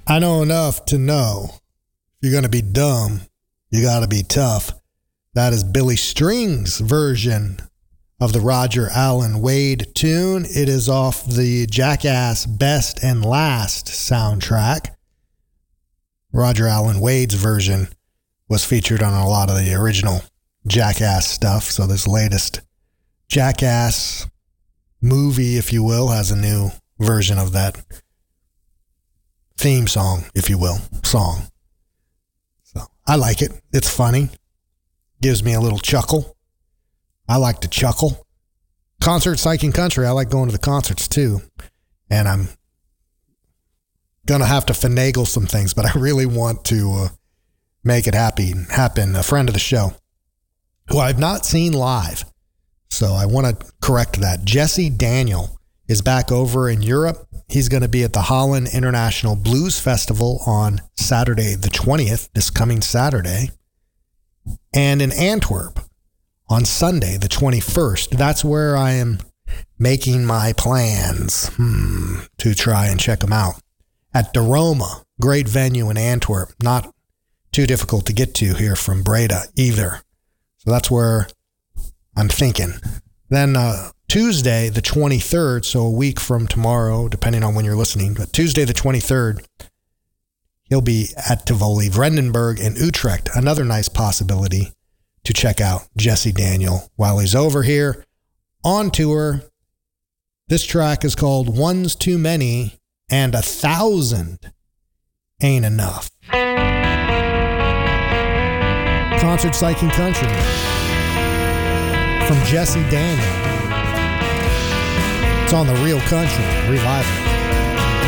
I know enough to know if you're going to be dumb, you got to be tough. That is Billy String's version of the Roger Allen Wade tune. It is off the Jackass Best and Last soundtrack. Roger Allen Wade's version was featured on a lot of the original Jackass stuff. So this latest Jackass movie, if you will, has a new version of that theme song, if you will, song. So I like it. It's funny. Gives me a little chuckle. I like to chuckle. Concert Psych and Country. I like going to the concerts too. And I'm going to have to finagle some things, but I really want to make it happen. A friend of the show who I've not seen live. So I want to correct that. Jesse Daniel is back over in Europe. He's going to be at the Holland International Blues Festival on Saturday the 20th, this coming Saturday, and in Antwerp on Sunday the 21st. That's where I am making my plans to try and check them out. At De Roma, great venue in Antwerp, not too difficult to get to here from Breda either. So that's where I'm thinking. Then Tuesday, the 23rd, so a week from tomorrow, depending on when you're listening, but Tuesday, the 23rd, he'll be at Tivoli, Vredenburg, and Utrecht. Another nice possibility to check out Jesse Daniel while he's over here on tour. This track is called One's Too Many and 1,000 Ain't Enough. Concert Psych and Country from Jesse Daniel. It's on the Real Country Revival.